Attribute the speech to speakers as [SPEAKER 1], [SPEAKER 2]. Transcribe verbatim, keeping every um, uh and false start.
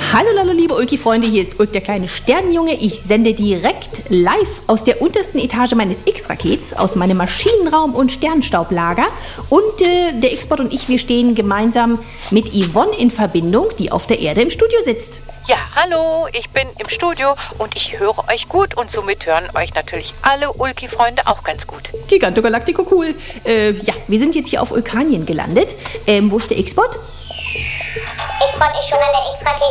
[SPEAKER 1] Hallo, hallo, liebe Ulki-Freunde, hier ist Ulk, der kleine Sternenjunge. Ich sende direkt live aus der untersten Etage meines X-Rakets, aus meinem Maschinenraum und Sternstaublager. Und äh, der X-Bot und ich, wir stehen gemeinsam mit Yvonne in Verbindung, die auf der Erde im Studio sitzt.
[SPEAKER 2] Ja, hallo, ich bin im Studio und ich höre euch gut und somit hören euch natürlich alle Ulki-Freunde auch ganz gut.
[SPEAKER 1] Giganto Galactico cool. Äh, ja, wir sind jetzt hier auf Ulkanien gelandet. Ähm, wo ist der X-Bot?
[SPEAKER 3] X-Bot ist schon an der X-Rakete